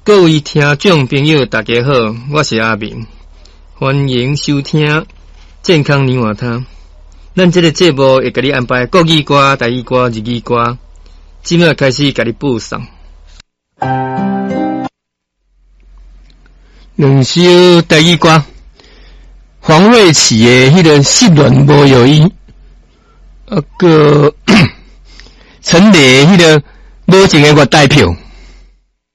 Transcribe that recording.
各位听众朋友，大家好，我是阿明，欢迎收听健康年华汤。咱这个节目会给你安排国语歌、台语歌、日语歌，今麦开始给你播送。两首台语歌，黄瑞琪的迄个失恋无有伊，个陈雷迄个无情的月台票。